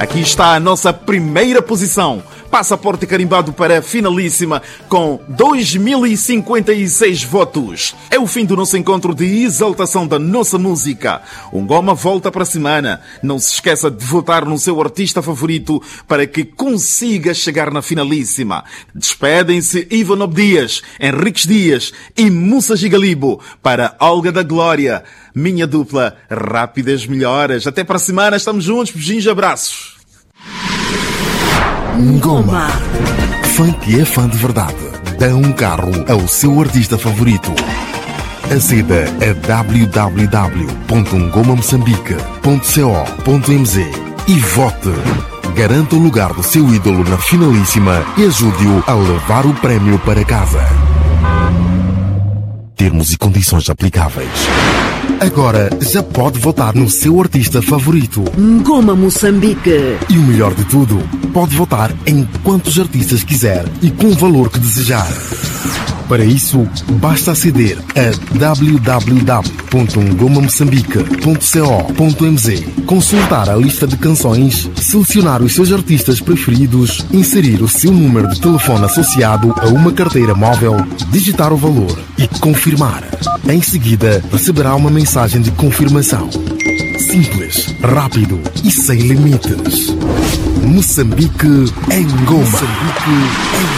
Aqui está a nossa primeira posição. Passaporte carimbado para a finalíssima com 2056 votos. É o fim do nosso encontro de exaltação da nossa música. O Ngoma volta para a semana. Não se esqueça de votar no seu artista favorito para que consiga chegar na finalíssima. Despedem-se Ivan Obdias, Henriques Dias e Mussa Gigalibo para Olga da Glória. Minha dupla, rápidas melhoras. Até para a semana, estamos juntos. Beijinhos e abraços. Ngoma. Fã que é fã de verdade. Dá um carro ao seu artista favorito. Aceda a www.ngomamoçambique.co.mz e vote. Garanta o lugar do seu ídolo na finalíssima e ajude-o a levar o prémio para casa. Termos e condições aplicáveis. Agora já pode votar no seu artista favorito. Ngoma Moçambique. E o melhor de tudo, pode votar em quantos artistas quiser e com o valor que desejar. Para isso, basta aceder a www.ngomamoçambique.co.mz, consultar a lista de canções, selecionar os seus artistas preferidos, inserir o seu número de telefone associado a uma carteira móvel, digitar o valor e confirmar. Em seguida, receberá uma mensagem de confirmação. Simples, rápido e sem limites. Moçambique em Ngoma. Moçambique em